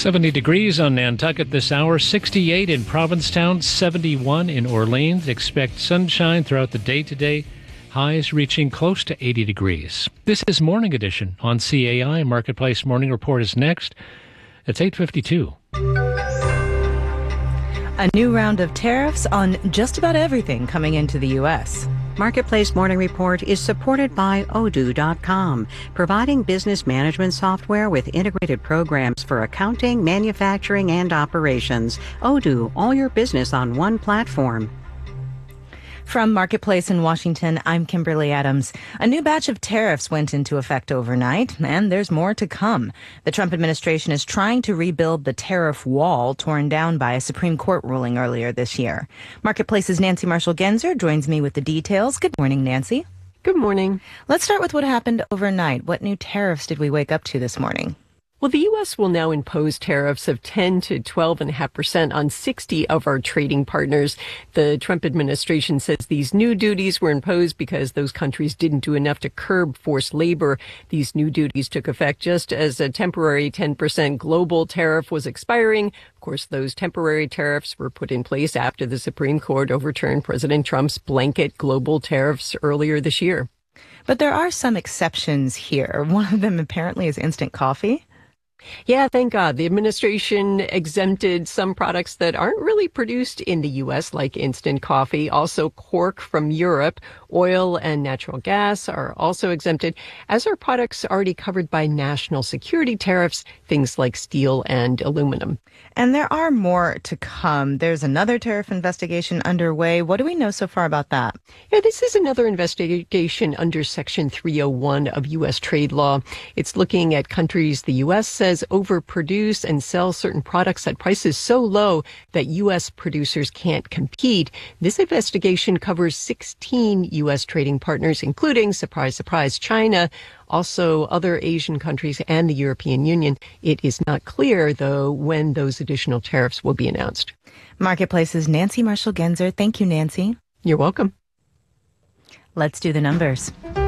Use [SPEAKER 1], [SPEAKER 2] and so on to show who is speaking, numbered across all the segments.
[SPEAKER 1] 70 degrees on Nantucket this hour, 68 in Provincetown, 71 in Orleans. Expect sunshine throughout the day today, highs reaching close to 80 degrees. This is Morning Edition on CAI. Marketplace Morning Report is next. It's 8:52.
[SPEAKER 2] A new round of tariffs on just about everything coming into the U.S.
[SPEAKER 3] Marketplace Morning Report is supported by Odoo.com, providing business management software with integrated programs for accounting, manufacturing, and operations. Odoo, all your business on one platform.
[SPEAKER 2] From Marketplace in Washington, I'm Kimberly Adams. A new batch of tariffs went into effect overnight, and there's more to come. The Trump administration is trying to rebuild the tariff wall torn down by a Supreme Court ruling earlier this year. Marketplace's Nancy Marshall-Genzer joins me with the details. Good morning, Nancy.
[SPEAKER 4] Good morning.
[SPEAKER 2] Let's start with what happened overnight. What new tariffs did we wake up to this morning?
[SPEAKER 4] Well, the U.S. will now impose tariffs of 10 to 12.5% on 60 of our trading partners. The Trump administration says these new duties were imposed because those countries didn't do enough to curb forced labor. These new duties took effect just as a temporary 10% global tariff was expiring. Of course, those temporary tariffs were put in place after the Supreme Court overturned President Trump's blanket global tariffs earlier this year.
[SPEAKER 2] But there are some exceptions here. One of them apparently is instant coffee.
[SPEAKER 4] Yeah, thank God. The administration exempted some products that aren't really produced in the U.S., like instant coffee. Also, cork from Europe, oil and natural gas are also exempted, as are products already covered by national security tariffs, things like steel and aluminum.
[SPEAKER 2] And there are more to come. There's another tariff investigation underway. What do we know so far about that?
[SPEAKER 4] Yeah, this is another investigation under Section 301 of U.S. trade law. It's looking at countries the U.S. says overproduce and sell certain products at prices so low that U.S. producers can't compete. This investigation covers 16 U.S. trading partners, including, surprise, surprise, China, also other Asian countries and the European Union. It is not clear, though, when those additional tariffs will be announced.
[SPEAKER 2] Marketplace's Nancy Marshall-Genzer. Thank you, Nancy.
[SPEAKER 4] You're welcome.
[SPEAKER 2] Let's do the numbers.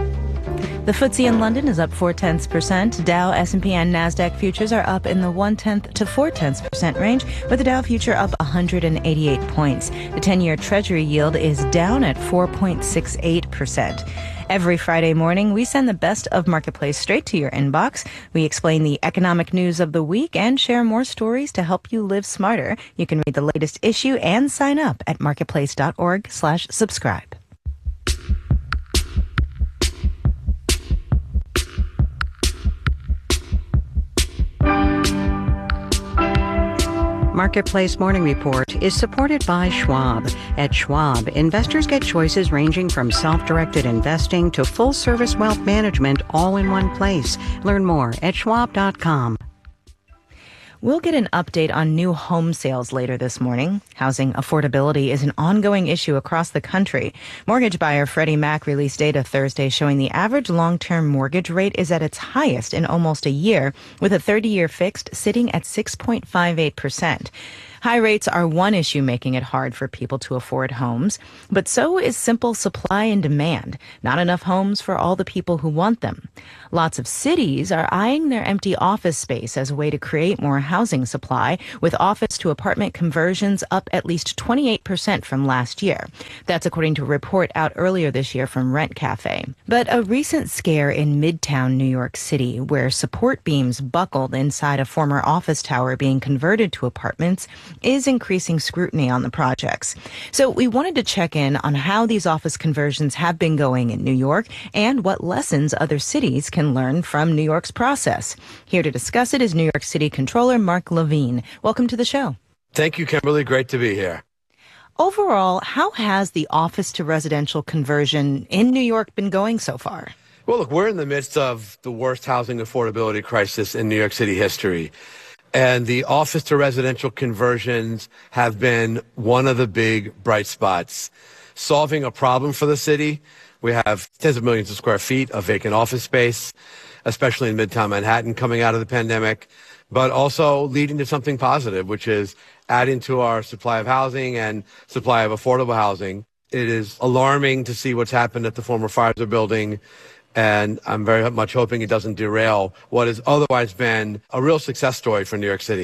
[SPEAKER 2] The FTSE in London is up 0.4%. Dow, S&P, and NASDAQ futures are up in the 0.1 to 0.4% range, with the Dow future up 188 points. The 10-year Treasury yield is down at 4.68%. Every Friday morning, we send the best of Marketplace straight to your inbox. We explain the economic news of the week and share more stories to help you live smarter. You can read the latest issue and sign up at marketplace.org/subscribe.
[SPEAKER 3] Marketplace Morning Report is supported by Schwab. At Schwab, investors get choices ranging from self-directed investing to full-service wealth management all in one place. Learn more at schwab.com.
[SPEAKER 2] We'll get an update on new home sales later this morning. Housing affordability is an ongoing issue across the country. Mortgage buyer Freddie Mac released data Thursday showing the average long-term mortgage rate is at its highest in almost a year, with a 30-year fixed sitting at 6.58%. High rates are one issue making it hard for people to afford homes, but so is simple supply and demand. Not enough homes for all the people who want them. Lots of cities are eyeing their empty office space as a way to create more housing supply, with office to apartment conversions up at least 28% from last year. That's according to a report out earlier this year from Rent Cafe. But a recent scare in Midtown New York City, where support beams buckled inside a former office tower being converted to apartments, is increasing scrutiny on the projects. So we wanted to check in on how these office conversions have been going in New York and what lessons other cities can learn from New York's process. Here to discuss it is New York City Controller Mark Levine. Welcome to the show.
[SPEAKER 5] Thank you, Kimberly. Great to be here.
[SPEAKER 2] Overall, how has the office to residential conversion in New York been going so far?
[SPEAKER 5] Well, look, we're in the midst of the worst housing affordability crisis in New York City history. And the office to residential conversions have been one of the big bright spots. Solving a problem for the city. We have tens of millions of square feet of vacant office space, especially in Midtown Manhattan coming out of the pandemic, but also leading to something positive, which is adding to our supply of housing and supply of affordable housing. It is alarming to see what's happened at the former Pfizer building, and I'm very much hoping it doesn't derail what has otherwise been a real success story for New York City.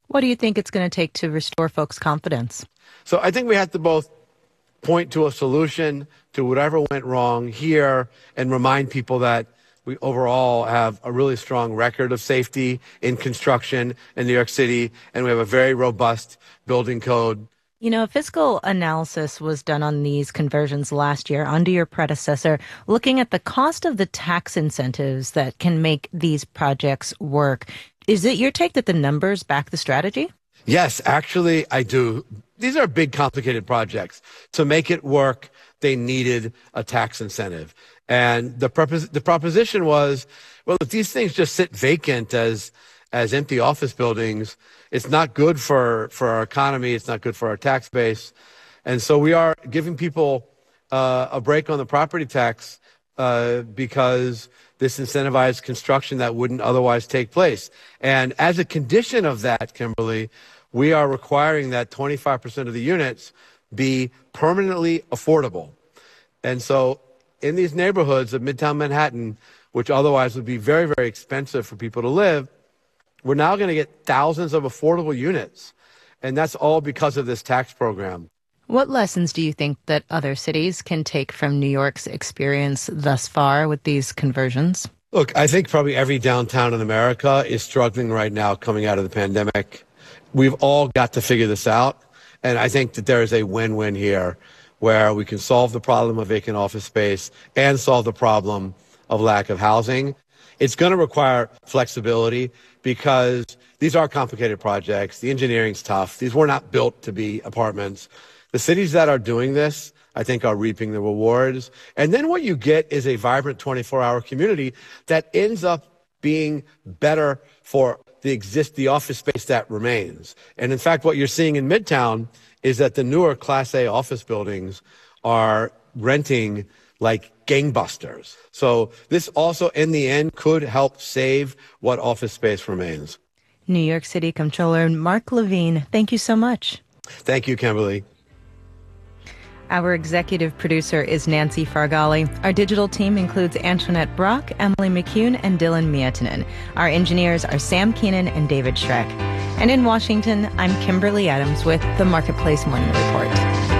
[SPEAKER 2] What do you think it's going to take to restore folks' confidence?
[SPEAKER 5] So I think we have to both point to a solution to whatever went wrong here and remind people that we overall have a really strong record of safety in construction in New York City, and we have a very robust building code.
[SPEAKER 2] You know, a fiscal analysis was done on these conversions last year under your predecessor, looking at the cost of the tax incentives that can make these projects work. Is it your take that the numbers back the strategy?
[SPEAKER 5] Yes, actually, I do. These are big, complicated projects. To make it work, they needed a tax incentive. And the proposition was, well, if these things just sit vacant as empty office buildings, it's not good for our economy. It's not good for our tax base. And so we are giving people a break on the property tax because this incentivized construction that wouldn't otherwise take place. And as a condition of that, Kimberly, we are requiring that 25% of the units be permanently affordable. And so in these neighborhoods of Midtown Manhattan, which otherwise would be very, very expensive for people to live, we're now going to get thousands of affordable units. And that's all because of this tax program.
[SPEAKER 2] What lessons do you think that other cities can take from New York's experience thus far with these conversions?
[SPEAKER 5] Look, I think probably every downtown in America is struggling right now coming out of the pandemic. We've all got to figure this out. And I think that there is a win-win here where we can solve the problem of vacant office space and solve the problem of lack of housing. It's going to require flexibility because these are complicated projects. The engineering's tough. These were not built to be apartments. The cities that are doing this, I think, are reaping the rewards. And then what you get is a vibrant 24-hour community that ends up being better for the office space that remains. And in fact, what you're seeing in Midtown is that the newer Class A office buildings are renting like gangbusters. So this also, in the end, could help save what office space remains.
[SPEAKER 2] New York City Comptroller Mark Levine, thank you so much.
[SPEAKER 5] Thank you, Kimberly.
[SPEAKER 2] Our executive producer is Nancy Fargali. Our digital team includes Antoinette Brock, Emily McCune, and Dylan Mietinen. Our engineers are Sam Keenan and David Schreck. And in Washington, I'm Kimberly Adams with the Marketplace Morning Report.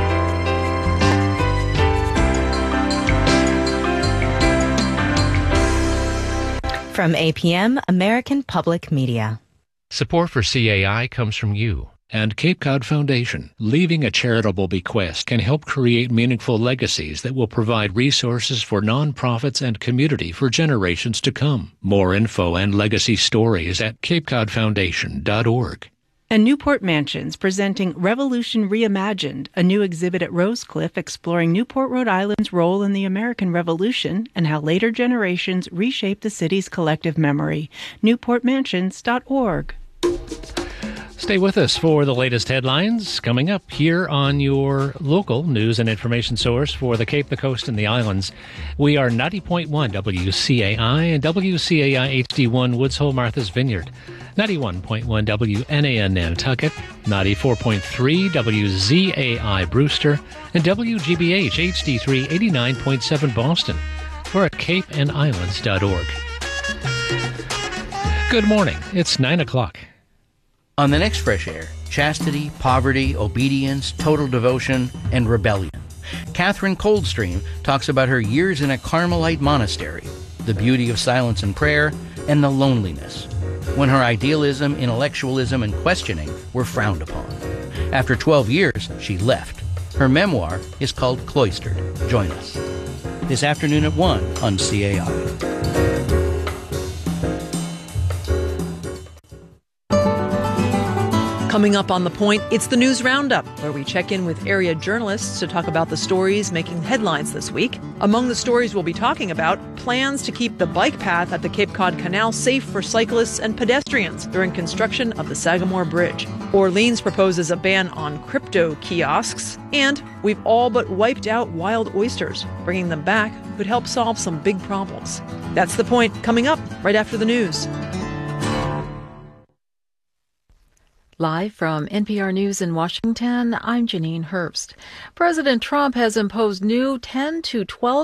[SPEAKER 2] From APM, American Public Media.
[SPEAKER 1] Support for CAI comes from you and Cape Cod Foundation. Leaving a charitable bequest can help create meaningful legacies that will provide resources for nonprofits and community for generations to come. More info and legacy stories at capecodfoundation.org.
[SPEAKER 6] And Newport Mansions presenting Revolution Reimagined, a new exhibit at Rose Cliff exploring Newport, Rhode Island's role in the American Revolution and how later generations reshaped the city's collective memory. NewportMansions.org.
[SPEAKER 1] Stay with us for the latest headlines coming up here on your local news and information source for the Cape, the Coast, and the Islands. We are 90.1 WCAI and WCAI HD1 Woods Hole Martha's Vineyard, 91.1 WNAN Nantucket, 94.3 WZAI Brewster, and WGBH HD3 89.7 Boston. We're at capeandislands.org. Good morning. It's 9 o'clock.
[SPEAKER 7] On the next Fresh Air, chastity, poverty, obedience, total devotion, and rebellion. Catherine Coldstream talks about her years in a Carmelite monastery, the beauty of silence and prayer, and the loneliness, when her idealism, intellectualism, and questioning were frowned upon. After 12 years, she left. Her memoir is called Cloistered. Join us this afternoon at 1 on CAI.
[SPEAKER 8] Coming up on The Point, it's the News Roundup, where we check in with area journalists to talk about the stories making headlines this week. Among the stories we'll be talking about, plans to keep the bike path at the Cape Cod Canal safe for cyclists and pedestrians during construction of the Sagamore Bridge. Orleans proposes a ban on crypto kiosks, and we've all but wiped out wild oysters. Bringing them back could help solve some big problems. That's The Point, coming up right after the news.
[SPEAKER 9] Live from NPR News in Washington, I'm Janine Herbst. President Trump has imposed new 10 to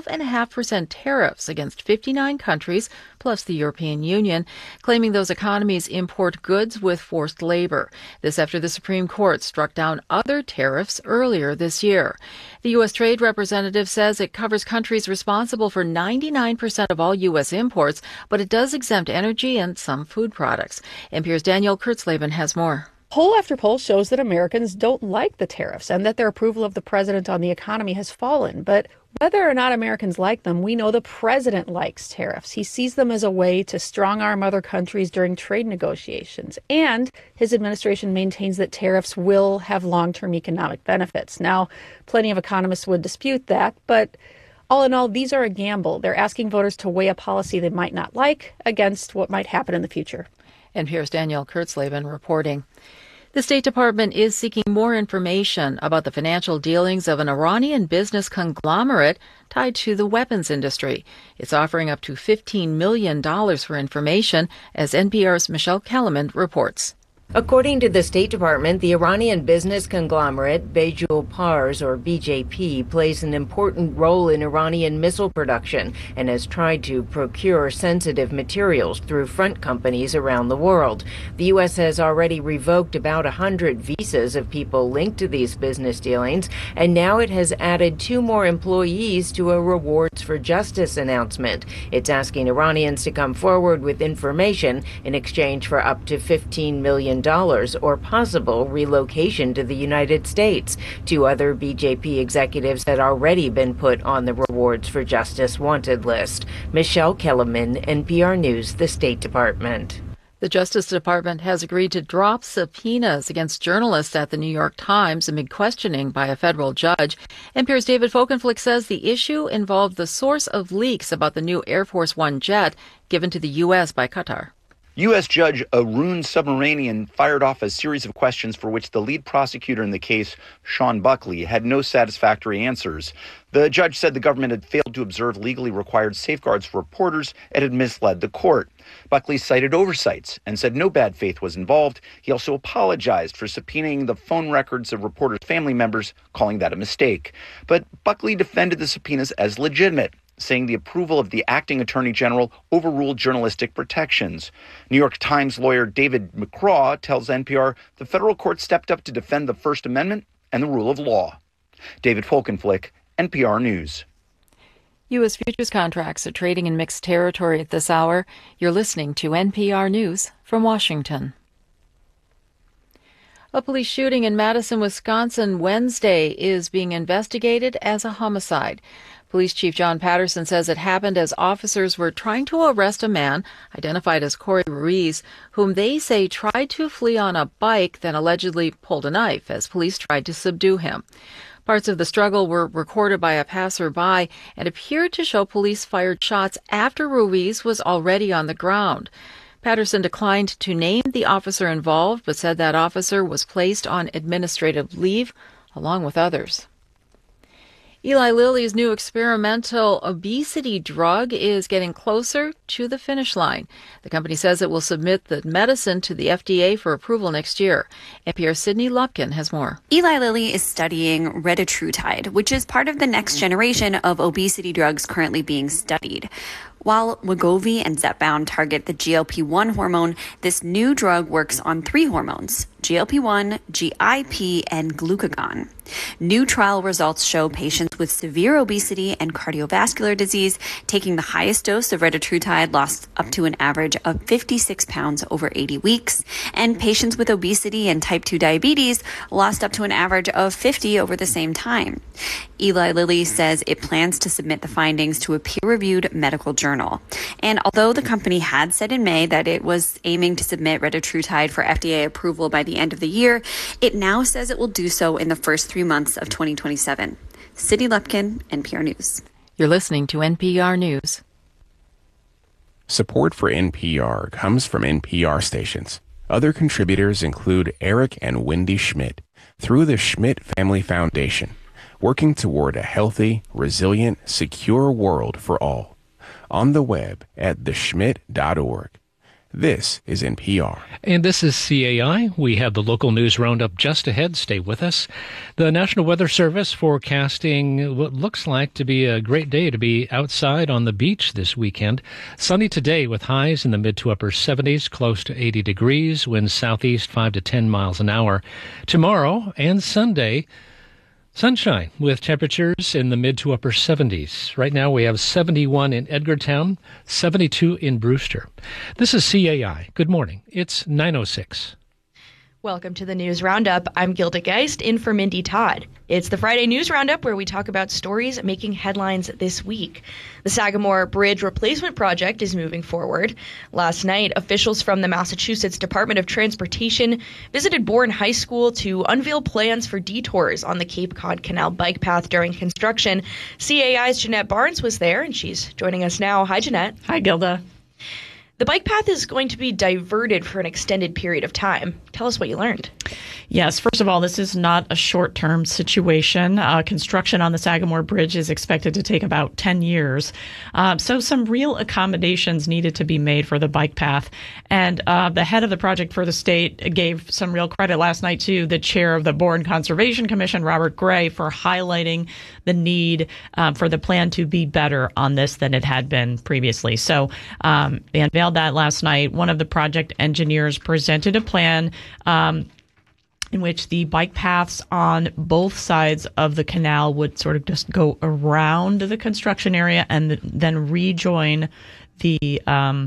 [SPEAKER 9] 12.5% tariffs against 59 countries, plus the European Union, claiming those economies import goods with forced labor. This after the Supreme Court struck down other tariffs earlier this year. The U.S. Trade Representative says it covers countries responsible for 99% of all U.S. imports, but it does exempt energy and some food products. NPR's Danielle Kurtzleben has more.
[SPEAKER 10] Poll after poll shows that Americans don't like the tariffs and that their approval of the president on the economy has fallen. But whether or not Americans like them, we know the president likes tariffs. He sees them as a way to strong-arm other countries during trade negotiations. And his administration maintains that tariffs will have long-term economic benefits. Now, plenty of economists would dispute that, but all in all, these are a gamble. They're asking voters to weigh a policy they might not like against what might happen in the future.
[SPEAKER 9] NPR's Danielle Kurtzleben reporting. The State Department is seeking more information about the financial dealings of an Iranian business conglomerate tied to the weapons industry. It's offering up to $15 million for information, as NPR's Michelle Kellerman reports.
[SPEAKER 11] According to the State Department, the Iranian business conglomerate Bejul Pars, or BJP, plays an important role in Iranian missile production and has tried to procure sensitive materials through front companies around the world. The U.S. has already revoked about 100 visas of people linked to these business dealings, and now it has added 2 more employees to a Rewards for Justice announcement. It's asking Iranians to come forward with information in exchange for up to $15 million or possible relocation to the United States. 2 other BJP executives had already been put on the Rewards for Justice wanted list. Michelle Kellerman, NPR News, the State Department.
[SPEAKER 9] The Justice Department has agreed to drop subpoenas against journalists at the New York Times amid questioning by a federal judge. NPR's David Folkenflik says the issue involved the source of leaks about the new Air Force One jet given to the U.S. by Qatar.
[SPEAKER 12] U.S. Judge Arun Subramanian fired off a series of questions for which the lead prosecutor in the case, Sean Buckley, had no satisfactory answers. The judge said the government had failed to observe legally required safeguards for reporters and had misled the court. Buckley cited oversights and said no bad faith was involved. He also apologized for subpoenaing the phone records of reporters' family members, calling that a mistake. But Buckley defended the subpoenas as legitimate, saying the approval of the acting attorney general overruled journalistic protections. New York Times lawyer David McCraw tells NPR the federal court stepped up to defend the First Amendment and the rule of law. David Folkenflik, NPR News.
[SPEAKER 9] U.S. futures contracts are trading in mixed territory at this hour. You're listening to NPR News from Washington. A police shooting in Madison, Wisconsin Wednesday is being investigated as a homicide. Police Chief John Patterson says it happened as officers were trying to arrest a man, identified as Corey Ruiz, whom they say tried to flee on a bike, then allegedly pulled a knife as police tried to subdue him. Parts of the struggle were recorded by a passerby and appeared to show police fired shots after Ruiz was already on the ground. Patterson declined to name the officer involved, but said that officer was placed on administrative leave, along with others. Eli Lilly's new experimental obesity drug is getting closer to the finish line. The company says it will submit the medicine to the FDA for approval next year. NPR's Sydney Lupkin has more.
[SPEAKER 13] Eli Lilly is studying retatrutide, which is part of the next generation of obesity drugs currently being studied. While Wegovy and Zepbound target the GLP-1 hormone, this new drug works on 3 hormones: GLP-1, GIP, and glucagon. New trial results show patients with severe obesity and cardiovascular disease taking the highest dose of retatrutide lost up to an average of 56 pounds over 80 weeks, and patients with obesity and type 2 diabetes lost up to an average of 50 over the same time. Eli Lilly says it plans to submit the findings to a peer-reviewed medical journal. And although the company had said in May that it was aiming to submit retatrutide for FDA approval by the end of the year, it now says it will do so in the first 3 months of 2027. Sydney Lupkin, NPR News.
[SPEAKER 9] You're listening to NPR News.
[SPEAKER 14] Support for NPR comes from NPR stations. Other contributors include Eric and Wendy Schmidt through the Schmidt Family Foundation, working toward a healthy, resilient, secure world for all. On the web at theschmidt.org. This is NPR.
[SPEAKER 1] And this is CAI. We have the local news roundup just ahead. Stay with us. The National Weather Service forecasting what looks like to be a great day to be outside on the beach this weekend. Sunny today with highs in the mid to upper 70s, close to 80 degrees, winds southeast 5 to 10 miles an hour. Tomorrow and Sunday, sunshine with temperatures in the mid to upper 70s. Right now we have 71 in Edgartown, 72 in Brewster. This is CAI. Good morning. It's 9:06.
[SPEAKER 15] Welcome to the News Roundup. I'm Gilda Geist, in for Mindy Todd. It's the Friday News Roundup where we talk about stories making headlines this week. The Sagamore Bridge replacement project is moving forward. Last night, officials from the Massachusetts Department of Transportation visited Bourne High School to unveil plans for detours on the Cape Cod Canal bike path during construction. CAI's Jeanette Barnes was there, and she's joining us now. Hi, Jeanette.
[SPEAKER 10] Hi, Gilda.
[SPEAKER 15] The bike path is going to be diverted for an extended period of time. Tell us what you learned.
[SPEAKER 10] Yes, first of all, this is not a short-term situation. Construction on the Sagamore Bridge is expected to take about 10 years. So some real accommodations needed to be made for the bike path. And the head of the project for the state gave some real credit last night to the chair of the Bourne Conservation Commission, Robert Gray, for highlighting the need for the plan to be better on this than it had been previously. So they unveiled that last night. One of the project engineers presented a plan in which the bike paths on both sides of the canal would sort of just go around the construction area and then rejoin the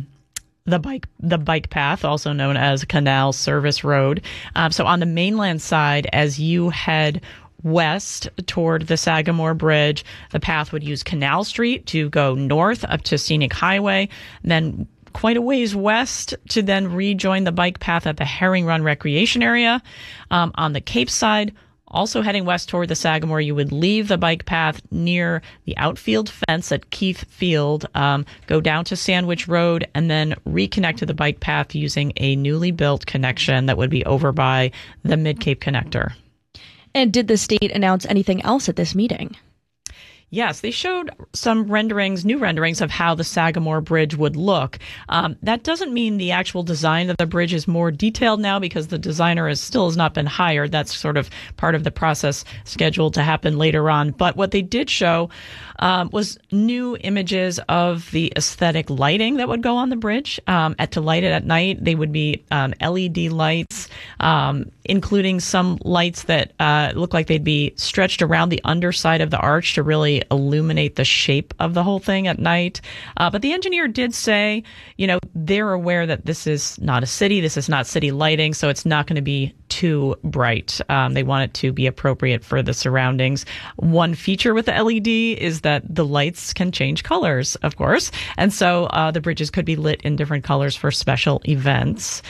[SPEAKER 10] bike path, also known as Canal Service Road. So on the mainland side, as you head west toward the Sagamore Bridge, the path would use Canal Street to go north up to Scenic Highway, then quite a ways west to then rejoin the bike path at the Herring Run Recreation Area. On the Cape side, also heading west toward the Sagamore, you would leave the bike path near the outfield fence at Keith Field, go down to Sandwich Road, and then reconnect to the bike path using a newly built connection that would be over by the Mid-Cape Connector.
[SPEAKER 15] And did the state announce anything else at this meeting?
[SPEAKER 10] Yes, they showed some new renderings of how the Sagamore Bridge would look. That doesn't mean the actual design of the bridge is more detailed now because the designer still has not been hired. That's sort of part of the process scheduled to happen later on. But what they did show was new images of the aesthetic lighting that would go on the bridge. To light it at night, they would be LED lights, including some lights that look like they'd be stretched around the underside of the arch to really illuminate the shape of the whole thing at night. But the engineer did say, they're aware that this is not a city. This is not city lighting, so it's not going to be too bright. They want it to be appropriate for the surroundings. One feature with the LED is that the lights can change colors, of course. And so the bridges could be lit in different colors for special events.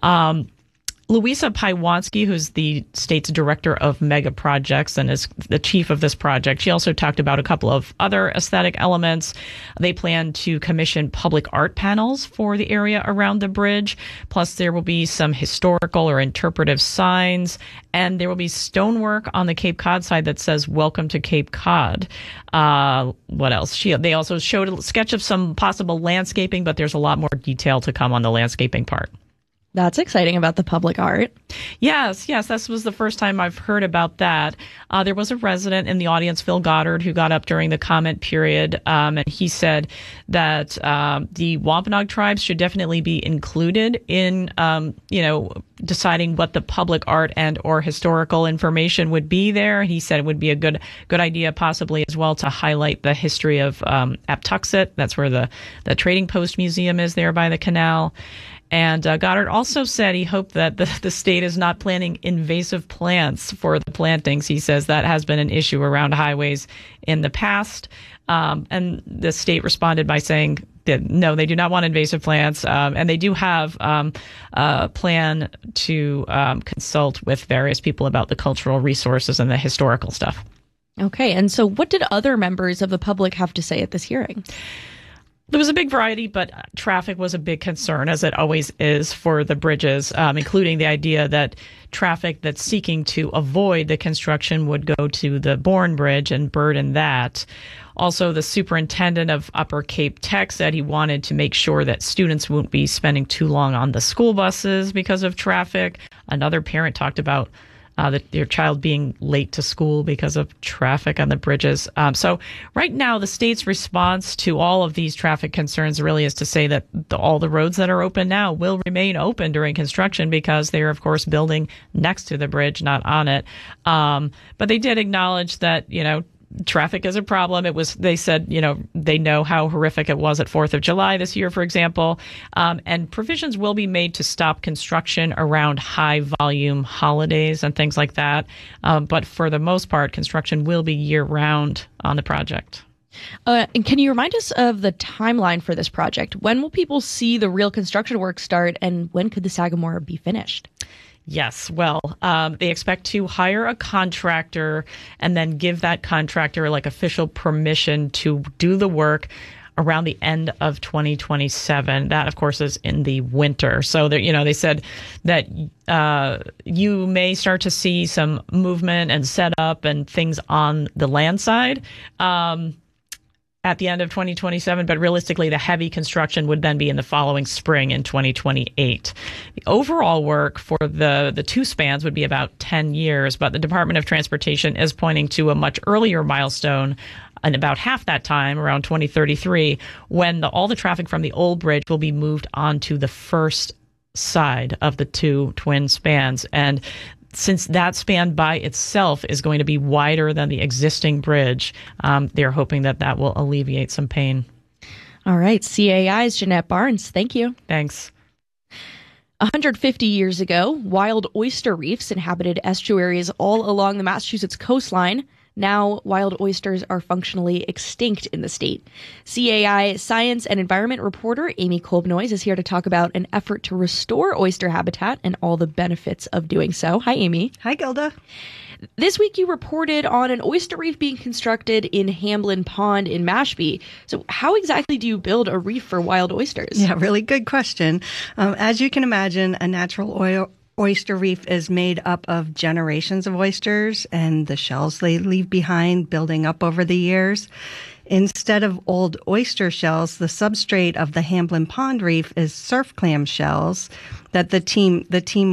[SPEAKER 10] Louisa Piewanski, who's the state's director of mega projects and is the chief of this project, she also talked about a couple of other aesthetic elements. They plan to commission public art panels for the area around the bridge. Plus, there will be some historical or interpretive signs, and there will be stonework on the Cape Cod side that says, "Welcome to Cape Cod." What else? They also showed a sketch of some possible landscaping, but there's a lot more detail to come on the landscaping part.
[SPEAKER 15] That's exciting about the public art.
[SPEAKER 10] Yes, this was the first time I've heard about that. There was a resident in the audience, Phil Goddard, who got up during the comment period, and he said that the Wampanoag tribes should definitely be included in, deciding what the public art and or historical information would be there. He said it would be a good idea possibly as well to highlight the history of Aptuxet. That's where the Trading Post Museum is there by the canal. And Goddard also said he hoped that the state is not planting invasive plants for the plantings. He says that has been an issue around highways in the past. And the state responded by saying that no, they do not want invasive plants. And they do have a plan to consult with various people about the cultural resources and the historical stuff.
[SPEAKER 15] Okay. And so what did other members of the public have to say at this hearing?
[SPEAKER 16] There was a big variety, but traffic was a big concern, as it always is for the bridges, including the idea that traffic that's seeking to avoid the construction would go to the Bourne Bridge and burden that. Also, the superintendent of Upper Cape Tech said he wanted to make sure that students won't be spending too long on the school buses because of traffic. Another parent talked about their child being late to school because of traffic on the bridges. So right now, the state's response to all of these traffic concerns really is to say that all the roads that are open now will remain open during construction because they're, of course, building next to the bridge, not on it. But they did acknowledge that, traffic is a problem. They said, they know how horrific it was at 4th of July this year, for example. And provisions will be made to stop construction around high volume holidays and things like that. But for the most part, construction will be year round on the project.
[SPEAKER 15] And can you remind us of the timeline for this project? When will people see the real construction work start, and when could the Sagamore be finished?
[SPEAKER 16] Yes. Well, they expect to hire a contractor and then give that contractor official permission to do the work around the end of 2027. That, of course, is in the winter. So, they said that you may start to see some movement and setup and things on the land side at the end of 2027, but realistically, the heavy construction would then be in the following spring in 2028. The overall work for the two spans would be about 10 years, but the Department of Transportation is pointing to a much earlier milestone in about half that time, around 2033, when all the traffic from the old bridge will be moved onto the first side of the two twin spans. And since that span by itself is going to be wider than the existing bridge, they're hoping that will alleviate some pain.
[SPEAKER 15] All right. CAI's Jeanette Barnes. Thank you.
[SPEAKER 16] Thanks.
[SPEAKER 15] 150 years ago, wild oyster reefs inhabited estuaries all along the Massachusetts coastline. Now, wild oysters are functionally extinct in the state. CAI science and environment reporter Amy Kolbnoys is here to talk about an effort to restore oyster habitat and all the benefits of doing so. Hi, Amy.
[SPEAKER 17] Hi, Gilda.
[SPEAKER 15] This week, you reported on an oyster reef being constructed in Hamblin Pond in Mashpee. So how exactly do you build a reef for wild oysters?
[SPEAKER 17] Yeah, really good question. As you can imagine, a natural oyster reef is made up of generations of oysters and the shells they leave behind building up over the years. Instead of old oyster shells, the substrate of the Hamblin Pond reef is surf clam shells that the team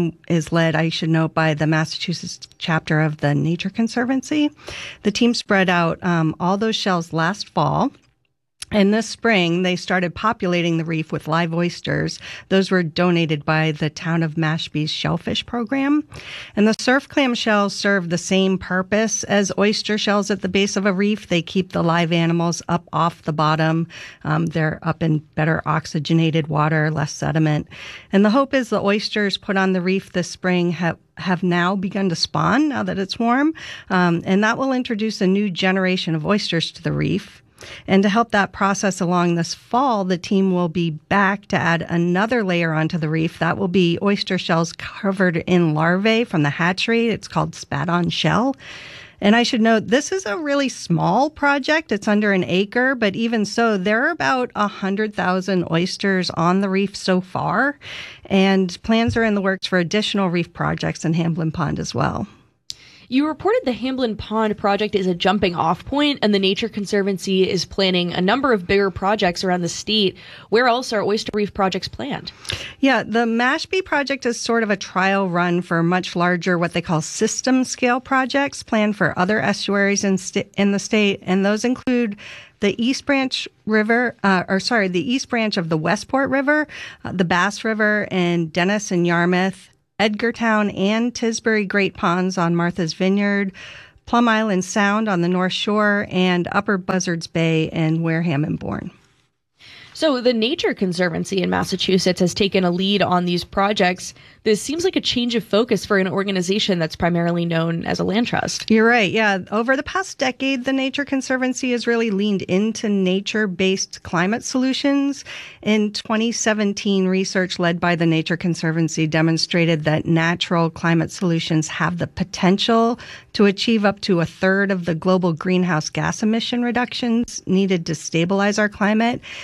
[SPEAKER 17] is led, I should note, by the Massachusetts chapter of the Nature Conservancy. The team spread out all those shells last fall. And this spring, they started populating the reef with live oysters. Those were donated by the town of Mashpee's shellfish program. And the surf clam shells serve the same purpose as oyster shells at the base of a reef. They keep the live animals up off the bottom. They're up in better oxygenated water, less sediment. And the hope is the oysters put on the reef this spring have now begun to spawn now that it's warm. And that will introduce a new generation of oysters to the reef. And to help that process along this fall, the team will be back to add another layer onto the reef. That will be oyster shells covered in larvae from the hatchery. It's called spat-on shell. And I should note, this is a really small project. It's under an acre, but even so, there are about 100,000 oysters on the reef so far. And plans are in the works for additional reef projects in Hamblin Pond as well.
[SPEAKER 15] You reported the Hamblin Pond project is a jumping off point, and the Nature Conservancy is planning a number of bigger projects around the state. Where else are oyster reef projects planned?
[SPEAKER 17] Yeah, the Mashpee project is sort of a trial run for much larger, what they call system scale projects planned for other estuaries in the state, and those include the East Branch River, the East Branch of the Westport River, the Bass River, and Dennis and Yarmouth, Edgartown and Tisbury Great Ponds on Martha's Vineyard, Plum Island Sound on the North Shore, and Upper Buzzards Bay in Wareham and Bourne.
[SPEAKER 15] So the Nature Conservancy in Massachusetts has taken a lead on these projects. This seems like a change of focus for an organization that's primarily known as a land trust.
[SPEAKER 17] You're right. Yeah. Over the past decade, the Nature Conservancy has really leaned into nature-based climate solutions. In 2017, research led by the Nature Conservancy demonstrated that natural climate solutions have the potential to achieve up to a third of the global greenhouse gas emission reductions needed to stabilize our climate. And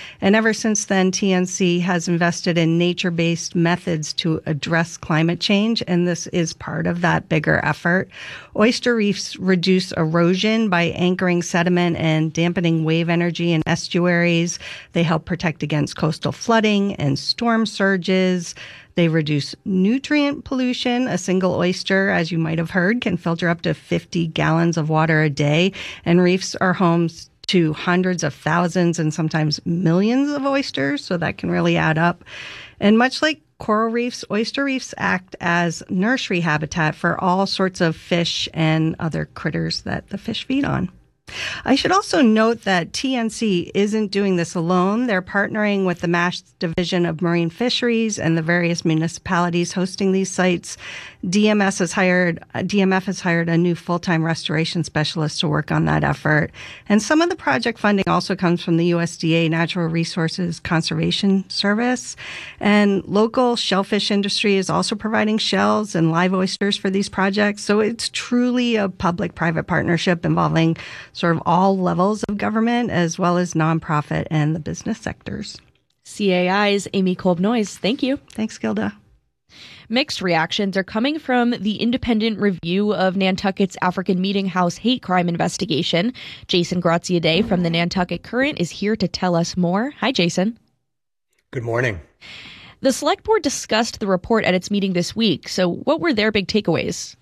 [SPEAKER 17] ever since then, TNC has invested in nature-based methods to address climate change, and this is part of that bigger effort. Oyster reefs reduce erosion by anchoring sediment and dampening wave energy in estuaries. They help protect against coastal flooding and storm surges. They reduce nutrient pollution. A single oyster, as you might have heard, can filter up to 50 gallons of water a day, and reefs are homes to hundreds of thousands and sometimes millions of oysters, so that can really add up. And much like coral reefs, oyster reefs act as nursery habitat for all sorts of fish and other critters that the fish feed on. I should also note that TNC isn't doing this alone. They're partnering with the MASH Division of Marine Fisheries and the various municipalities hosting these sites. DMF has hired a new full-time restoration specialist to work on that effort. And some of the project funding also comes from the USDA Natural Resources Conservation Service. And local shellfish industry is also providing shells and live oysters for these projects. So it's truly a public-private partnership involving sort of all levels of government as well as nonprofit and the business sectors.
[SPEAKER 15] CAI's Amy Kolb-Noyes, thank you.
[SPEAKER 17] Thanks, Gilda.
[SPEAKER 15] Mixed reactions are coming from the independent review of Nantucket's African Meeting House hate crime investigation. Jason Graziadei from the Nantucket Current is here to tell us more. Hi, Jason.
[SPEAKER 18] Good morning.
[SPEAKER 15] The Select Board discussed the report at its meeting this week. So what were their big takeaways?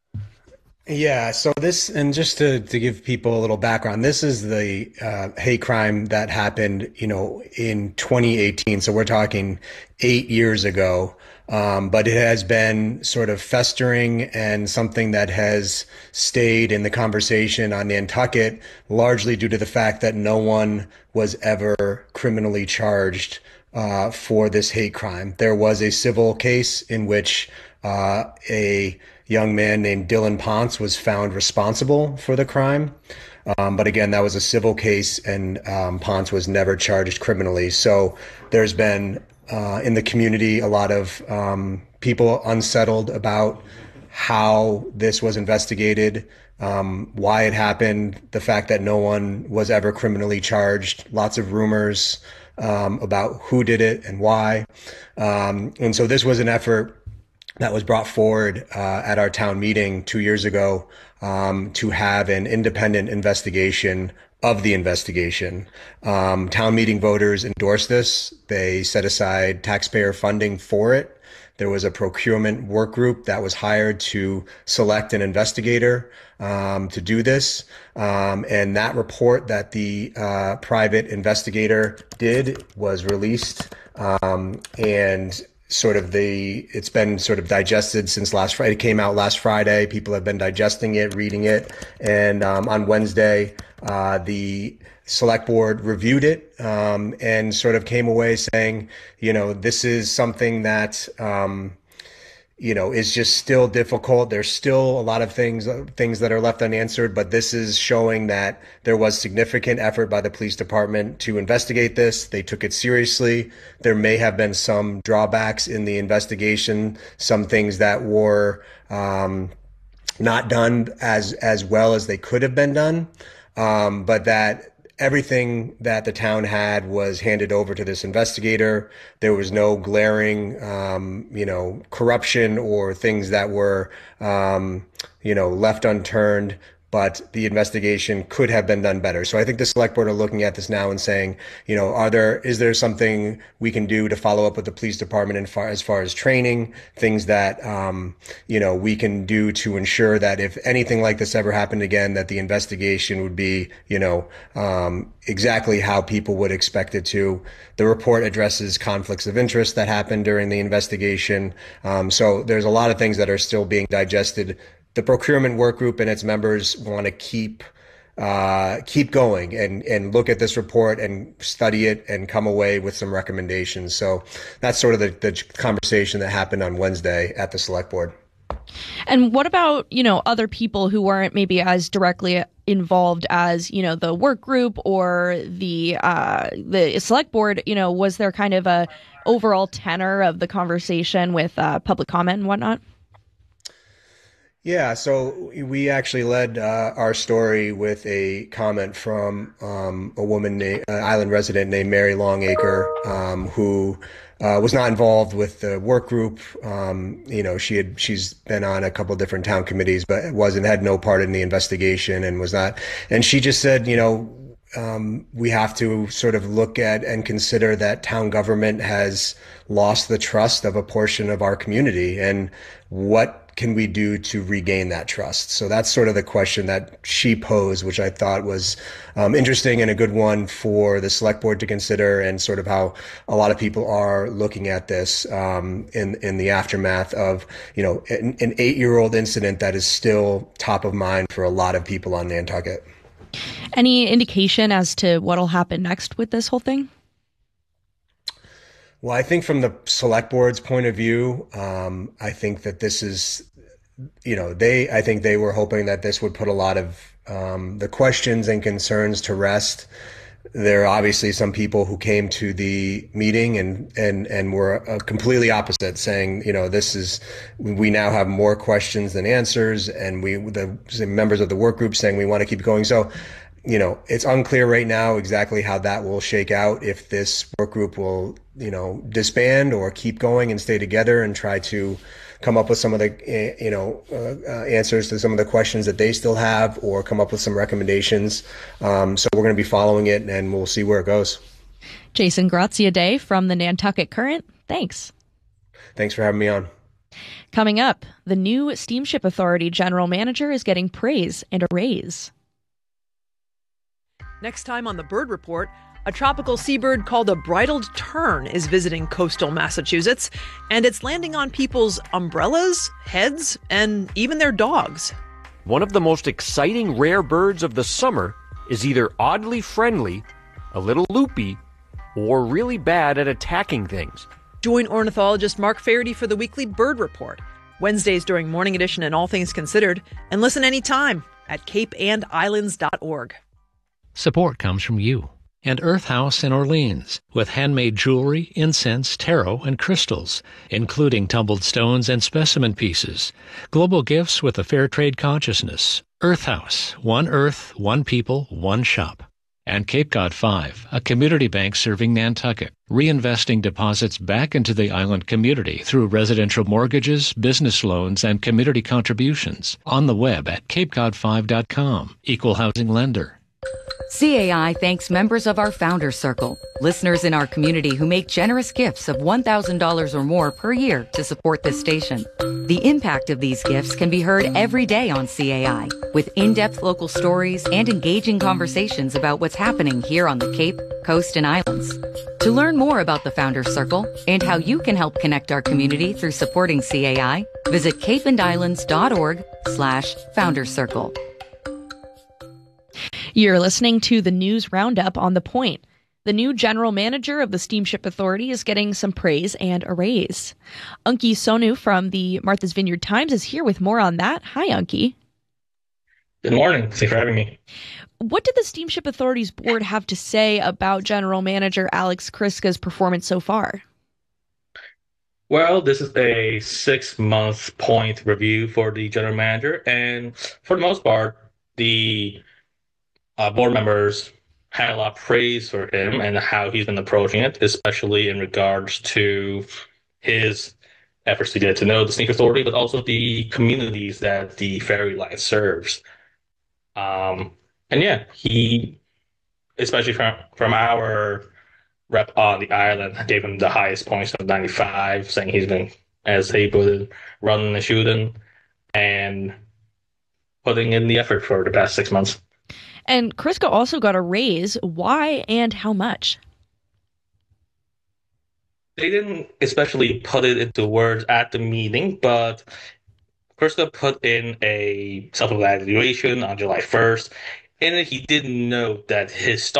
[SPEAKER 18] Yeah, so this, and just to give people a little background, this is the hate crime that happened, in 2018. So we're talking 8 years ago. But it has been sort of festering and something that has stayed in the conversation on Nantucket, largely due to the fact that no one was ever criminally charged for this hate crime. There was a civil case in which a young man named Dylan Ponce was found responsible for the crime. But again, that was a civil case, and Ponce was never charged criminally. So there's been in the community a lot of people unsettled about how this was investigated, why it happened, the fact that no one was ever criminally charged, lots of rumors about who did it and why. And so this was an effort that was brought forward at our town meeting 2 years ago to have an independent investigation of the investigation. Town meeting voters endorsed this. They set aside taxpayer funding for it. There was a procurement work group that was hired to select an investigator to do this. And that report that the private investigator did was released. And it's been sort of digested since last Friday. It came out last Friday. People have been digesting it, reading it. And on Wednesday, the Select Board reviewed it and sort of came away saying, this is something that, is just still difficult. There's still a lot of things that are left unanswered, but this is showing that there was significant effort by the police department to investigate this. They took it seriously. There may have been some drawbacks in the investigation, some things that were not done as well as they could have been done, but that everything that the town had was handed over to this investigator. There was no glaring, corruption or things that were, left unturned. But the investigation could have been done better. So I think the Select Board are looking at this now and saying, is there something we can do to follow up with the police department as far as training, things that, we can do to ensure that if anything like this ever happened again, that the investigation would be, exactly how people would expect it to. The report addresses conflicts of interest that happened during the investigation. So there's a lot of things that are still being digested. The procurement work group and its members want to keep going and look at this report and study it and come away with some recommendations. So that's sort of the conversation that happened on Wednesday at the Select Board.
[SPEAKER 15] And what about, other people who weren't maybe as directly involved as, the work group or the Select Board? Was there kind of a overall tenor of the conversation with public comment and whatnot?
[SPEAKER 18] Yeah, so we actually led our story with a comment from a woman, island resident named Mary Longacre, who was not involved with the work group. She's been on a couple different town committees, but had no part in the investigation and was not. And she just said, we have to sort of look at and consider that town government has lost the trust of a portion of our community, and what can we do to regain that trust? So that's sort of the question that she posed, which I thought was interesting and a good one for the select board to consider, and sort of how a lot of people are looking at this in the aftermath of an 8-year-old incident that is still top of mind for a lot of people on Nantucket.
[SPEAKER 15] Any indication as to what'll happen next with this whole thing?
[SPEAKER 18] Well, I think from the select board's point of view, I think that this is, I think they were hoping that this would put a lot of the questions and concerns to rest. There are obviously some people who came to the meeting and were completely opposite, saying, we now have more questions than answers, and the members of the work group saying we want to keep going. So, it's unclear right now exactly how that will shake out, if this work group will, disband or keep going and stay together and try to come up with some of the, answers to some of the questions that they still have, or come up with some recommendations. So we're going to be following it, and we'll see where it goes.
[SPEAKER 15] Jason Graziadei from the Nantucket Current. Thanks.
[SPEAKER 18] Thanks for having me on.
[SPEAKER 15] Coming up, the new Steamship Authority general manager is getting praise and a raise.
[SPEAKER 8] Next time on the Bird Report, a tropical seabird called a bridled tern is visiting coastal Massachusetts, and it's landing on people's umbrellas, heads, and even their dogs.
[SPEAKER 19] One of the most exciting rare birds of the summer is either oddly friendly, a little loopy, or really bad at attacking things.
[SPEAKER 8] Join ornithologist Mark Faherty for the weekly Bird Report, Wednesdays during Morning Edition and All Things Considered, and listen anytime at capeandislands.org.
[SPEAKER 1] Support comes from you and Earth House in Orleans, with handmade jewelry, incense, tarot, and crystals, including tumbled stones and specimen pieces. Global gifts with a fair trade consciousness. Earth House, one Earth, one people, one shop. And Cape Cod 5, a community bank serving Nantucket, reinvesting deposits back into the island community through residential mortgages, business loans, and community contributions. On the web at capecod5.com. Equal housing lender.
[SPEAKER 20] CAI thanks members of our Founders Circle, listeners in our community who make generous gifts of $1,000 or more per year to support this station. The impact of these gifts can be heard every day on CAI, with in-depth local stories and engaging conversations about what's happening here on the Cape, Coast, and Islands. To learn more about the Founders Circle and how you can help connect our community through supporting CAI, visit capeandislands.org/Founders Circle.
[SPEAKER 15] You're listening to the News Roundup on The Point. The new general manager of the Steamship Authority is getting some praise and a raise. Unki Sonu from the Martha's Vineyard Times is here with more on that. Hi, Unki.
[SPEAKER 21] Good morning. Thanks for having me.
[SPEAKER 15] What did the Steamship Authority's board have to say about General Manager Alex Kryska's performance so far?
[SPEAKER 21] Well, this is a 6-month point review for the general manager, and for the most part, the board members had a lot of praise for him and how he's been approaching it, especially in regards to his efforts to get to know the Steamship Authority, but also the communities that the ferry line serves. And yeah, he, especially from our rep on the island, gave him the highest points of 95, saying he's been, as he put it, running and shooting and putting in the effort for the past 6 months.
[SPEAKER 15] And Kryska also got a raise. Why and how much?
[SPEAKER 21] They didn't especially put it into words at the meeting, but Kryska put in a self-evaluation on July 1st, and he did note that his